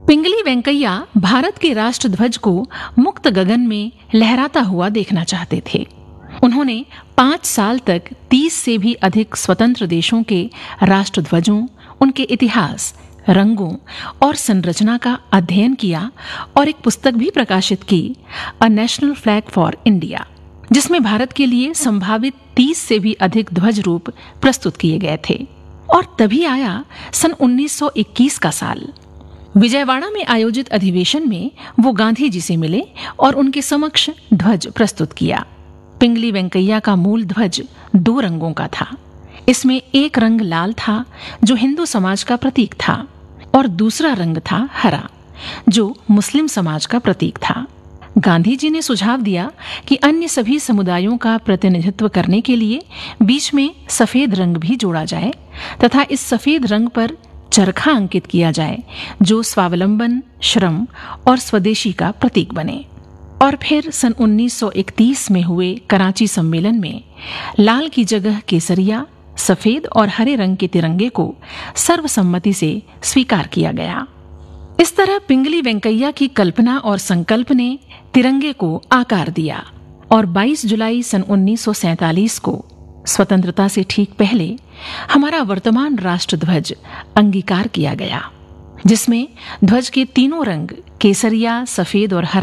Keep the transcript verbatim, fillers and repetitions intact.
पिंगली वेंकैया भारत के राष्ट्रध्वज को मुक्त गगन में लहराता हुआ देखना चाहते थे। उन्होंने पांच साल तक तीस से भी अधिक स्वतंत्र देशों के राष्ट्रध्वजों, उनके इतिहास, रंगों और संरचना का अध्ययन किया और एक पुस्तक भी प्रकाशित की, a national flag for India, जिसमें भारत के लिए संभावित तीस से भी अधिक ध्वज रूप प्रस्तुत किए गए थे। और तभी आया सन उन्नीस सौ इक्कीस का साल। विजयवाड़ा में आयोजित अधिवेशन में वो गांधी जी से मिले और उनके समक्ष ध्वज प्रस्तुत किया। पिंगली वेंकैया का मूल ध्वज दो रंगों का था। इसमें एक रंग लाल था, जो हिंदू समाज का प्रतीक था, और दूसरा रंग था हरा, जो मुस्लिम समाज का प्रतीक था। गांधी जी ने सुझाव दिया कि अन्य सभी समुदायों का प्रतिनिधित्व करने के लिए बीच में सफेद रंग भी जोड़ा जाए तथा इस सफेद रंग पर चरखा अंकित किया जाए, जो स्वावलंबन, श्रम और स्वदेशी का प्रतीक बने। और फिर सन उन्नीस सौ इकतीस में हुए कराची सम्मेलन में लाल की जगह केसरिया, सफेद और हरे रंग के तिरंगे को सर्वसम्मति से स्वीकार किया गया। इस तरह पिंगली वेंकैया की कल्पना और संकल्प ने तिरंगे को आकार दिया और बाईस जुलाई सन उन्नीस सौ सैंतालीस को स्वतंत्रता से ठीक पहले हमारा वर्तमान राष्ट्रध्वज अंगीकार किया गया, जिसमें ध्वज के तीनों रंग केसरिया, सफेद और हरा